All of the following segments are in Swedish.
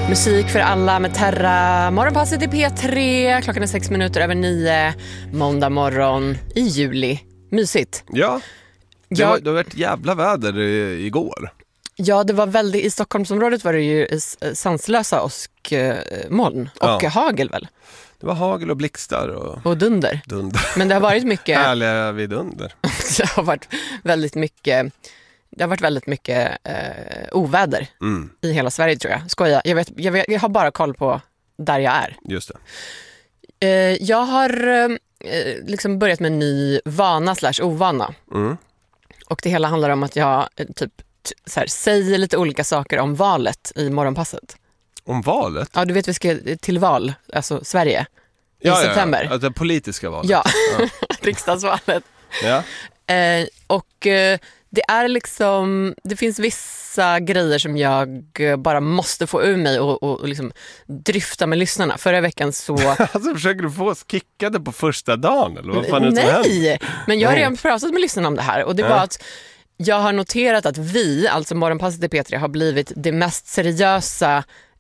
Musik för alla med Terra. Morgonpasset i P3. Klockan är 6:06. Måndag morgon i juli. Mysigt. Ja, det har varit jävla väder igår. Ja, det var väldigt, i Stockholmsområdet var det ju sanslösa åskmoln och hagel väl? Det var hagel och blixtar och dunder. Men det har varit mycket härliga vidunder. Det har varit väldigt mycket oväder i hela Sverige, tror jag. Skoja. Jag har bara koll på där jag är. Just det. Jag har liksom börjat med en ny vana / ovana. Och det hela handlar om att jag säger lite olika saker om valet i morgonpasset. Om valet? Ja, du vet vi ska till val, alltså Sverige, i september. Ja, det politiska valet. Ja, riksdagsvalet. Ja. Och det är liksom, det finns vissa grejer som jag bara måste få ur mig och liksom dryfta med lyssnarna. Förra veckan så... Alltså försöker du få oss kickade på första dagen? Eller vad fan är det som händer? Nej, men jag har redan pratat med lyssnarna om det här. Och det var att jag har noterat att vi, alltså Morgonpasset i P3, har blivit det mest seriösa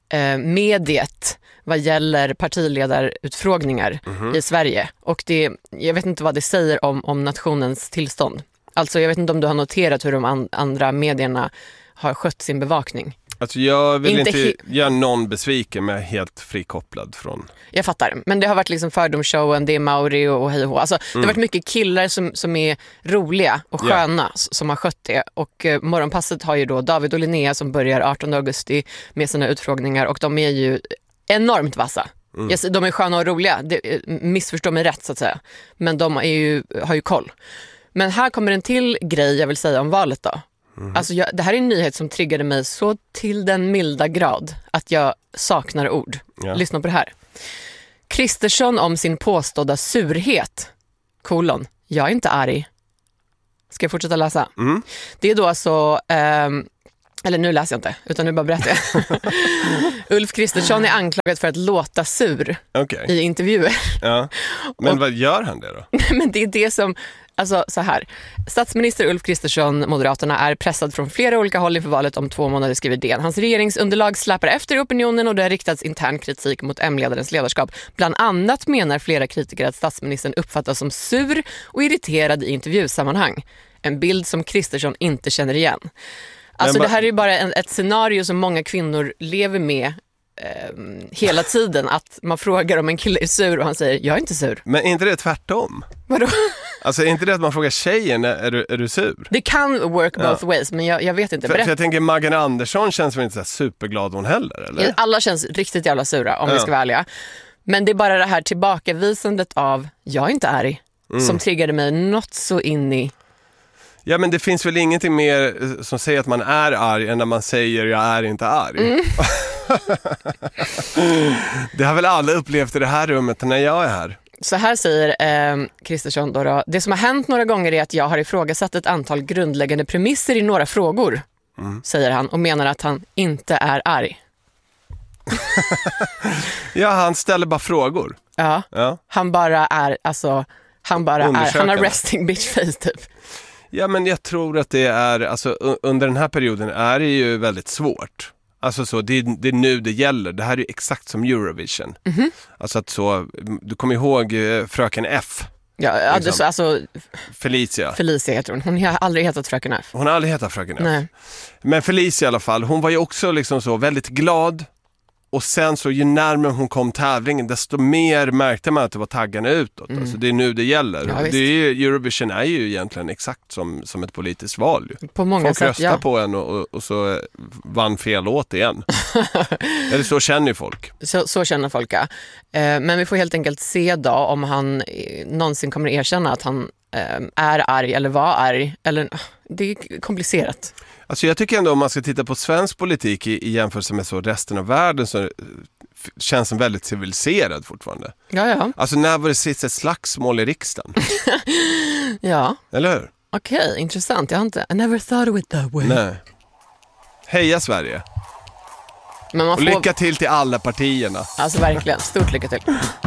mediet vad gäller partiledarutfrågningar i Sverige. Och jag vet inte vad det säger om nationens tillstånd. Alltså jag vet inte om du har noterat hur de andra medierna har skött sin bevakning. Alltså jag vill inte göra någon besviken, men jag är helt frikopplad från... Jag fattar, men det har varit liksom fördomsshowen, det är Mauri och hej och hå. Alltså det har varit mycket killar som är roliga och sköna som har skött det. Och Morgonpasset har ju då David och Linnea som börjar 18 augusti med sina utfrågningar, och de är ju enormt vassa. De är sköna och roliga, missförstå mig rätt så att säga. Men de har ju koll. Men här kommer en till grej jag vill säga om valet då. Alltså det här är en nyhet som triggade mig så till den milda grad att jag saknar ord. Lyssna på det här. Kristersson om sin påstådda surhet. : Jag är inte arg. Ska jag fortsätta läsa? Det är då alltså... eller nu läser jag inte, utan nu bara berättar jag. Ulf Kristersson är anklagad för att låta sur i intervjuer. Ja. Men vad gör han det då? Men det är det som... Alltså så här, statsminister Ulf Kristersson, Moderaterna, är pressad från flera olika håll inför valet om 2 månader, skriver DN. Hans regeringsunderlag släpar efter opinionen och det har riktats intern kritik mot M-ledarens ledarskap. Bland annat menar flera kritiker att statsministern uppfattas som sur och irriterad i intervjusammanhang. En bild som Kristersson inte känner igen. Alltså det här är ju bara ett scenario som många kvinnor lever med hela tiden, att man frågar om en kille är sur och han säger jag är inte sur. Men är inte det tvärtom? Vadå? Alltså är inte det att man frågar tjejen är du sur? Det kan work both ways, men jag vet inte. För jag tänker Magdalena Andersson känns väl inte så här superglad hon heller, eller? Alla känns riktigt jävla sura om vi ska vara ärliga. Men det är bara det här tillbakavisandet av jag är inte arg som triggade mig något så in i... Ja, men det finns väl ingenting mer som säger att man är arg än när man säger jag är inte arg. Det har väl alla upplevt i det här rummet när jag är här. Så här säger Kristersson då. Det som har hänt några gånger är att jag har ifrågasatt ett antal grundläggande premisser i några frågor, säger han, och menar att han inte är arg. Ja, han ställer bara frågor. Ja. Han bara är, alltså, han har resting bitch face typ. Ja, men jag tror att det är, alltså under den här perioden är det ju väldigt svårt. Alltså så, det är nu det gäller. Det här är ju exakt som Eurovision. Alltså att så, du kommer ihåg Fröken F. Ja, liksom. Alltså Felicia heter hon. Hon har aldrig hetat Fröken F. Hon har aldrig hetat Fröken F. Nej. Men Felicia i alla fall, hon var ju också liksom så väldigt glad. Och sen så ju närmare hon kom tävlingen, desto mer märkte man att det var taggarna utåt. Alltså det är nu det gäller. Ja, det är ju, Eurovision är ju egentligen exakt som ett politiskt val. På många folk sätt, röstar på en och så vann fel låt igen. Eller så känner folk. Så känner folk, ja. Men vi får helt enkelt se då om han någonsin kommer erkänna att han är arg eller var arg. Eller, det är komplicerat. Alltså jag tycker ändå om man ska titta på svensk politik i jämförelse med så resten av världen, så känns den väldigt civiliserad fortfarande. Ja. Alltså när var det sist ett slagsmål i riksdagen? Ja. Eller hur? Okej, intressant. I never thought of it that way. Nej. Heja Sverige. Men och lycka till alla partierna. Alltså verkligen, stort lycka till.